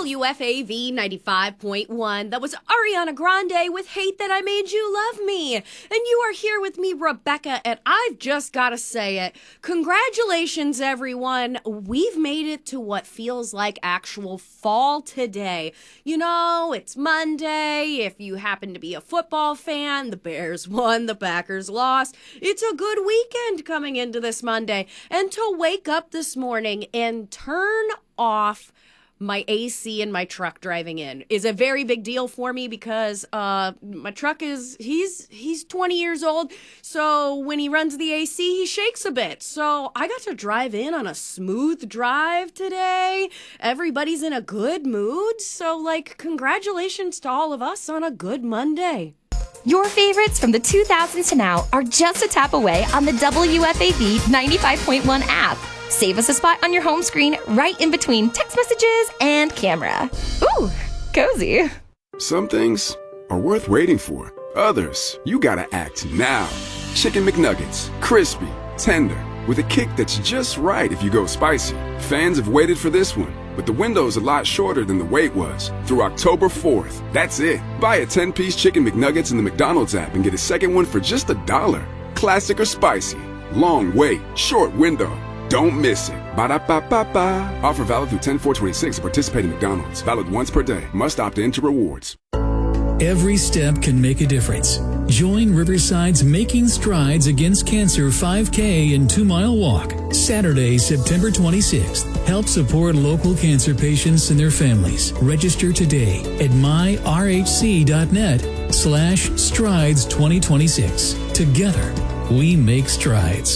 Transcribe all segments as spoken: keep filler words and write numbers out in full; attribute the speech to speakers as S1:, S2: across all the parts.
S1: W F A V ninety-five point one. That was Ariana Grande with Hate That I Made You Love Me. And you are here with me, Rebecca, and I've just got to say it. Congratulations, everyone. We've made it to what feels like actual fall today. You know, it's Monday. If you happen to be a football fan, the Bears won, the Packers lost. It's a good weekend coming into this Monday. And to wake up this morning and turn off my A C in my truck driving in is a very big deal for me because uh, my truck is, he's he's twenty years old, so when he runs the A C, he shakes a bit. So I got to drive in on a smooth drive today. Everybody's in a good mood, so like, congratulations to all of us on a good Monday.
S2: Your favorites from the two thousands to now are just a tap away on the W F A V ninety-five point one app. Save us a spot on your home screen right in between text messages and camera. Ooh, cozy.
S3: Some things are worth waiting for. Others, you gotta act now. Chicken McNuggets, crispy, tender, with a kick that's just right if you go spicy. Fans have waited for this one, but the window's a lot shorter than the wait was. Through October fourth. That's it. Buy a ten-piece Chicken McNuggets in the McDonald's app and get a second one for just a dollar. Classic or spicy. Long wait, short window. Don't miss it. Ba-da-ba-ba-ba. Offer valid through ten four twenty-six at participating McDonald's. Valid once per day. Must opt in to rewards.
S4: Every step can make a difference. Join Riverside's Making Strides Against Cancer five K and two mile walk. Saturday, September twenty-sixth. Help support local cancer patients and their families. Register today at myrhc.net slash strides 2026. Together, we make strides.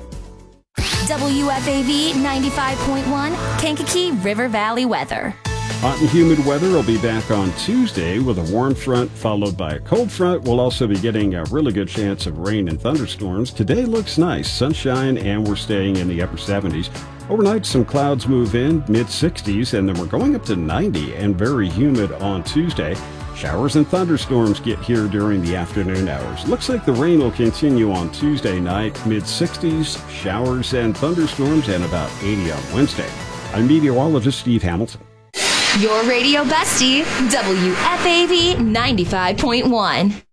S2: W F A V ninety-five point one, Kankakee River Valley weather.
S5: Hot and humid weather will be back on Tuesday with a warm front followed by a cold front. We'll also be getting a really good chance of rain and thunderstorms. Today looks nice, sunshine, and we're staying in the upper seventies. Overnight, some clouds move in, mid sixties, and then we're going up to ninety and very humid on Tuesday. Showers and thunderstorms get here during the afternoon hours. Looks like the rain will continue on Tuesday night, mid sixties, showers and thunderstorms, and about eighty on Wednesday. I'm meteorologist Steve Hamilton.
S2: Your radio bestie, W F A V ninety-five point one.